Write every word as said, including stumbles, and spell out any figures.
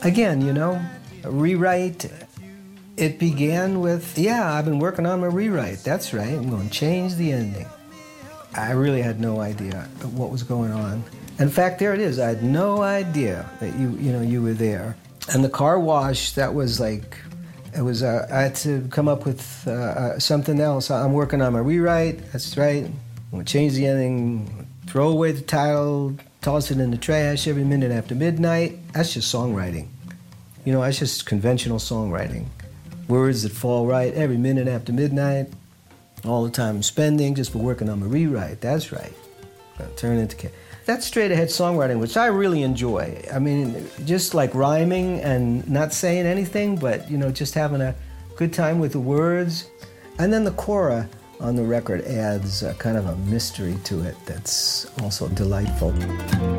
Again, you know, a rewrite, it began with, yeah, I've been working on my rewrite. That's right, I'm going to change the ending. I really had no idea what was going on. In fact, there it is. I had no idea that you, you know, you were there. And the car wash, that was like, it was, uh, I had to come up with uh, uh, something else. I'm working on my rewrite, that's right. I'm going to change the ending, throw away the title, toss it in the trash every minute after midnight. That's just songwriting. You know, that's just conventional songwriting. Words that fall right every minute after midnight. All the time I'm spending just for working on my rewrite. That's right. Turn into... That's straight-ahead songwriting, which I really enjoy. I mean, just like rhyming and not saying anything, but, you know, just having a good time with the words. And then the kora on the record adds a kind of a mystery to it that's also delightful.